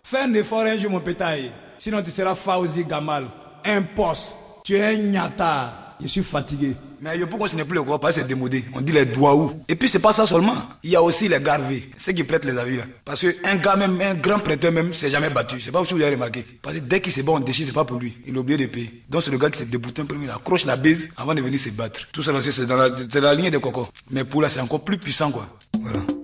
Fais un effort un jour, mon pétaille. Sinon, tu seras Fawzi Gamal. Un poste. Tu es un nyata. Je suis fatigué. Mais pourquoi ce n'est plus le gros, parce que c'est démodé. On dit les douaou. Et puis c'est pas ça seulement. Il y a aussi les garvés, ceux qui prêtent les avis là. Parce qu'un gars même, un grand prêteur même, s'est jamais battu. C'est pas si vous avez remarqué. Parce que dès qu'il se bat, on déchire, c'est pas pour lui. Il a oublié de payer. Donc c'est le gars qui s'est débouté un peu, il accroche la base avant de venir se battre. Tout ça aussi, c'est dans la ligne de coco. Mais pour là, c'est encore plus puissant quoi. Voilà.